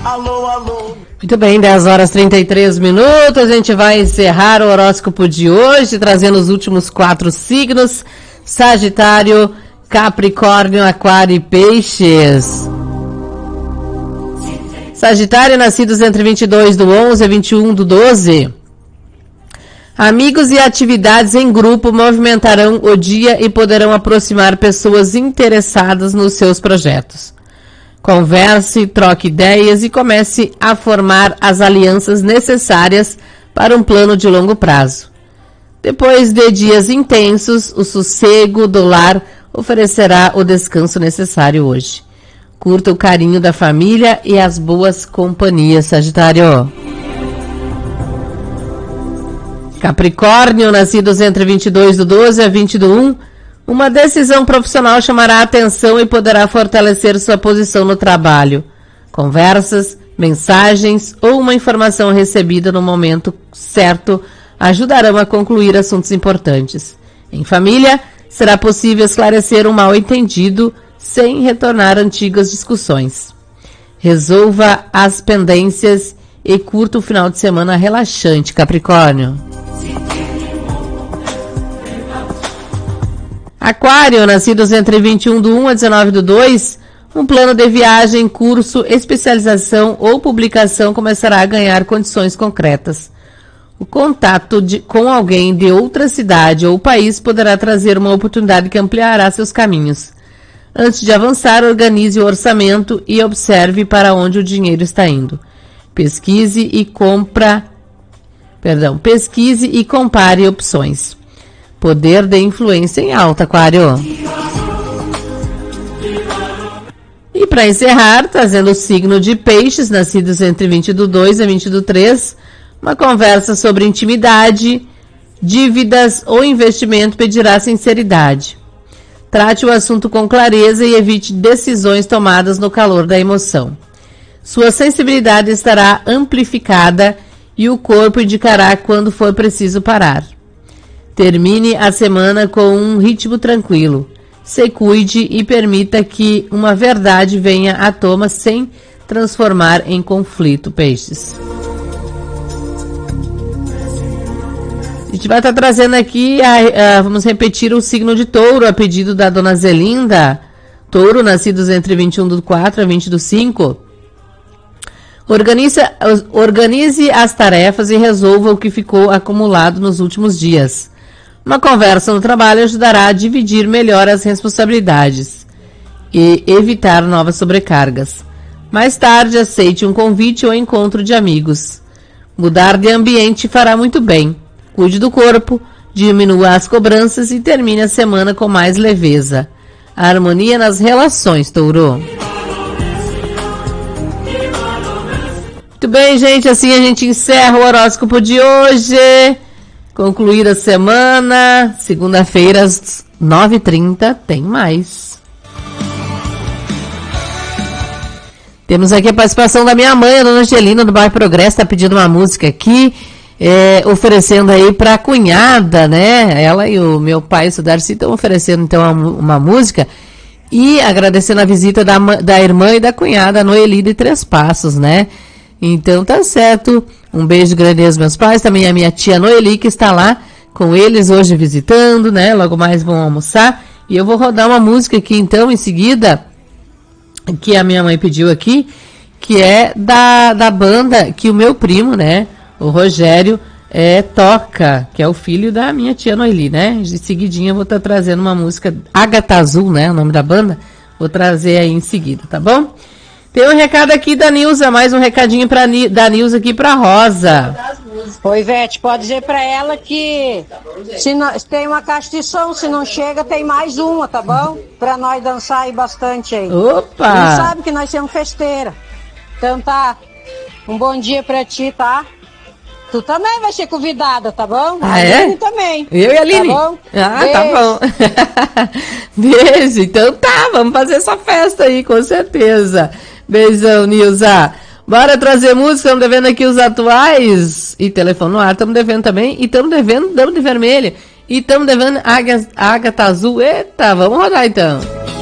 Alô, alô. Muito bem, 10 horas 33 minutos. A gente vai encerrar o horóscopo de hoje, trazendo os últimos 4 signos: Sagitário, Capricórnio, Aquário e Peixes. Sagitário, nascidos entre 22 do 11 e 21 do 12. Amigos e atividades em grupo movimentarão o dia e poderão aproximar pessoas interessadas nos seus projetos. Converse, troque ideias e comece a formar as alianças necessárias para um plano de longo prazo. Depois de dias intensos, o sossego do lar oferecerá o descanso necessário hoje. Curta o carinho da família e as boas companhias, Sagitário. Capricórnio, nascidos entre 22 do 12 a 20 do 1, uma decisão profissional chamará a atenção e poderá fortalecer sua posição no trabalho. Conversas, mensagens ou uma informação recebida no momento certo ajudarão a concluir assuntos importantes. Em família, será possível esclarecer um mal-entendido sem retornar antigas discussões. Resolva as pendências e curta o final de semana relaxante, Capricórnio. Aquário, nascidos entre 21 do 1 a 19 do 2, um plano de viagem, curso, especialização ou publicação começará a ganhar condições concretas. O contato com alguém de outra cidade ou país poderá trazer uma oportunidade que ampliará seus caminhos. Antes de avançar, organize o orçamento e observe para onde o dinheiro está indo. Pesquise e compare opções. Poder de influência em alta, Aquário. E para encerrar, trazendo o signo de Peixes, nascidos entre 20 do 2 a 20 do 3, uma conversa sobre intimidade, dívidas ou investimento pedirá sinceridade. Trate o assunto com clareza e evite decisões tomadas no calor da emoção. Sua sensibilidade estará amplificada e o corpo indicará quando for preciso parar. Termine a semana com um ritmo tranquilo. Se cuide e permita que uma verdade venha à tona sem transformar em conflito, Peixes. A gente vai estar trazendo aqui, vamos repetir o signo de Touro, a pedido da dona Zelinda. Touro, nascidos entre 21 do 4 a 20 do 5. Organize as tarefas e resolva o que ficou acumulado nos últimos dias. Uma conversa no trabalho ajudará a dividir melhor as responsabilidades e evitar novas sobrecargas. Mais tarde, aceite um convite ou encontro de amigos. Mudar de ambiente fará muito bem. Cuide do corpo, diminua as cobranças e termine a semana com mais leveza. A harmonia nas relações, Touro. Muito bem, gente, assim a gente encerra o horóscopo de hoje. Concluir a semana, segunda-feira às 9h30, tem mais. Temos aqui a participação da minha mãe, a dona Angelina, do bairro Progresso, está pedindo uma música aqui, oferecendo aí para a cunhada, né? Ela e o meu pai, o Darcy, estão oferecendo então uma música e agradecendo a visita da irmã e da cunhada, a Noeli de Três Passos, né? Então tá certo, um beijo grande aos meus pais, também a minha tia Noeli, que está lá com eles hoje visitando, né? Logo mais vão almoçar. E eu vou rodar uma música aqui então, em seguida, que a minha mãe pediu aqui, que é da banda que o meu primo, né? O Rogério, toca, que é o filho da minha tia Noeli, né? De seguidinha eu vou estar trazendo uma música, Ágata Azul, né? O nome da banda, vou trazer aí em seguida, tá bom? Tem um recado aqui da Nilza, mais um recadinho da Nilza aqui pra Rosa. Oi, Ivete, pode dizer pra ela que se tem uma caixa de som, se não chega, tem mais uma, tá bom? Pra nós dançar aí bastante aí. Opa! Não sabe que nós somos festeira. Então tá, um bom dia pra ti, tá? Tu também vai ser convidada, tá bom? Ah, a Aline também. Eu e a Aline? Tá bom? Ah, Beijo. tá bom. Beijo. Então tá, vamos fazer essa festa aí, com certeza. Beijão, Nilza. Bora trazer música, estamos devendo aqui os atuais. E telefone no ar, estamos devendo também. E estamos devendo Dama de Vermelho. E estamos devendo Ágata Azul. Eita, vamos rodar então.